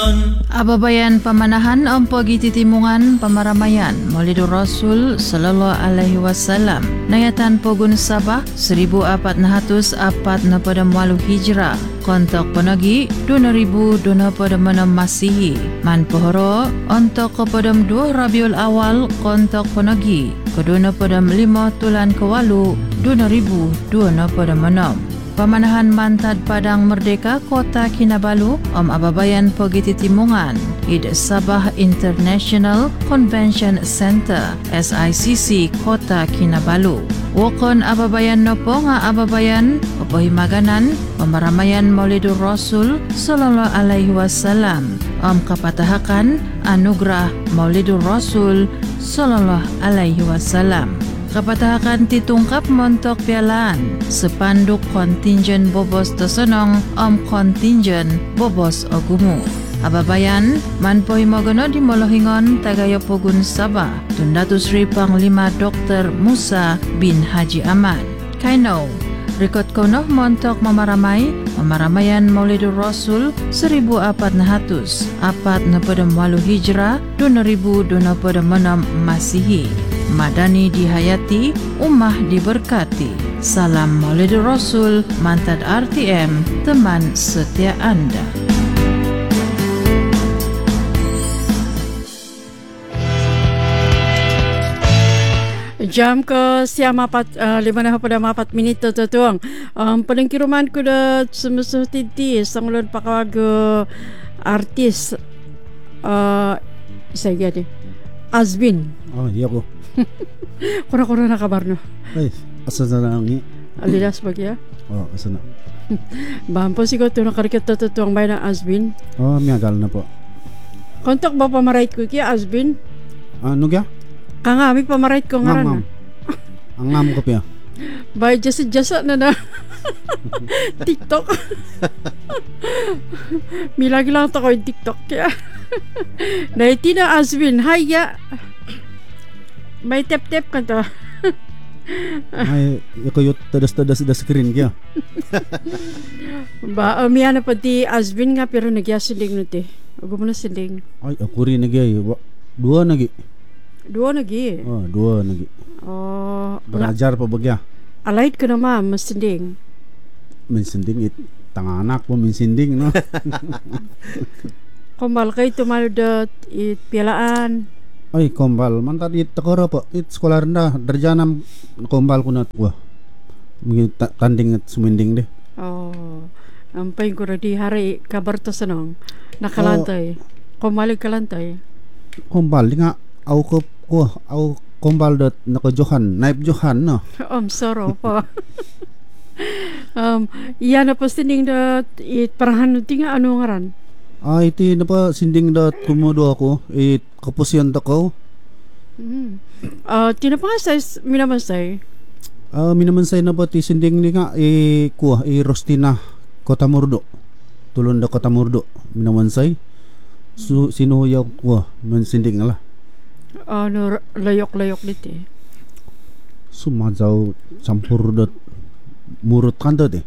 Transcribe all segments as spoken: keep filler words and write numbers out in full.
Ababayan pamanahan ang pagititimungan pamaramayan Maulidur Rasul sallallahu alaihi wasallam nayatan pogun Sabah seribu empat ratus empat puluh delapan Hijrah kontok penagi dua ribu dua puluh enam Masihi man pohoro untuk kepadam dua Rabiul Awal kontok penagi kedua puluh lima tulan kewalu dua ribu dua puluh enam. Pamanahan Mantad Padang Merdeka Kota Kinabalu Om Ababayan Pogiti Timungan Id Sabah International Convention Center S I C C Kota Kinabalu Wokon Ababayan Nopo nga Ababayan Opohimaganan Pamaramayan Maulidur Rasul Sallallahu Alaihi Wasallam Om Kapatahakan Anugerah Maulidur Rasul Sallallahu Alaihi Wasallam Kapatahakan titungkap montok pialaan sepanduk kontingen bobos tesenong om kontingen bobos ogumu. Ababayan manpoy mogono di Molohingon tagayo pogun Sabah tundatus ripang lima Dokter Musa bin Haji Ahmad. Kaino rekod kono montok mamaramay mamaramayan Maulidur Rasul seribu empat ratus empat puluh delapan Hijrah dua ribu dua puluh enam Masihi. Madani dihayati, ummah diberkati. Salam Maulidur Rasul, Mantad R T M, teman setia Anda. Jam ke siam apat uh, lima na pada mapat minit tutuang. Um, Penengkiruman ko da semusuh titi sanglon pakawaga artis uh, saya gade Azbin. Oh iya ko. Kura-kura na kabar no. Ay, asa na lang Alidas bagya. Oh, asa na. Bampo sigo to nakarikat tutuang bay na Azbin. Oh, miyagal na po. Kontak ba pamarait ko kaya Azbin? Ano kya? Kangami pamarait ko ngaran. Ang ngam ko piya. Bay jasa-jasa na na. TikTok. Milagi lang to ko yung TikTok kaya. Naiti na Azbin. Haya. May tep-tep ka to. Ay, ikuyot tadas-tadas da screen kya. Ba, umiya na pa di Azbin nga pero nagya siling no te. Huwag mo na siling. Ay, ako rin nagyay. Dua nagi. Dua nagi. Oh, dua nagi. Oh. Berajar pa bagya. Alait ko na ma, masinding. Minsinding it. Tanganak po minsinding, no? Kumbal kayo tumaludot it pialaan. Ay, kombal. Mantad it takora po. It sekolah rendah. Derjanam kombal ko na. Wah. Mungkin tanding at suminding deh. Oh. Ampay ko na di hari kabar to sanong. Nakalantay. Oh. Kumbalik kalantay. Kombal. Di nga. Aw ko. Wah. Aw kombal dot nako Johan. Naip Johan, no? Um, sorrow po. um, Iyan na po sining dot it parahan tinga ano ngaran? Ah, iti na pa sinding dot kumudo ako. It kapusyan ta ko. Mm. Uh, tinapangasay minamansay. Ah, uh, minamansay na pa ti sinding ni nga e kuha e Rostina Kotamurdo. Tulon da Kotamurdo minamansay. Su sinuya kuha man sinding ala. Ano uh, layok-layok dit eh. Sumadzaw campur dot murut kan dot eh.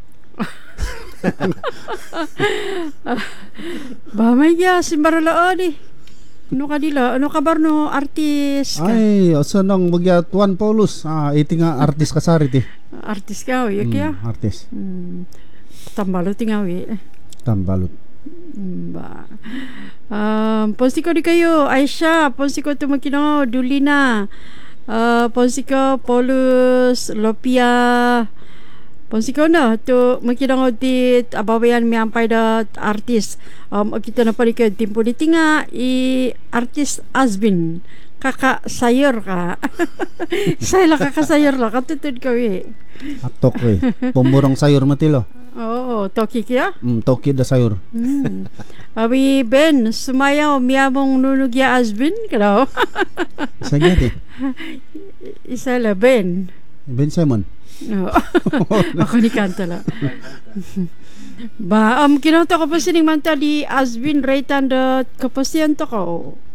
Ba may ya simbaralaon eh. Ano ka dila? Ano kabar no artist ka? Ay, asa nang magya Juan Paulus. Ah, iti nga artist kasari ti. Artist ka, oy, kaya? Mm, artist. Mm, tambalot tingaw eh. Tambalot. Mm, ba. Um, ponsi ko di kayo, Aisha, ponsi ko tumakinaw, Dulina. Uh, ponsi ko, Paulus, Lopia. Ponsiko na to makinangod ti abawayan mi ampay da artist um kita na palikad timpo di tinga i artist Azbin kaka sayor ka sayla kaka sayor la katutod ka wi atok eh pumurong sayor matilo. Oo, toki kya? Mm, toki da sayor. Mm. Abi Ben, sumayaw miyamong nunugya Azbin kadaw. Isa gyud eh. Isa la Ben. Ben Simon. No. Ako ni kanta la. Ba, um, kinauta ko pa sining mantali Azbin rate and kapasyan to ko.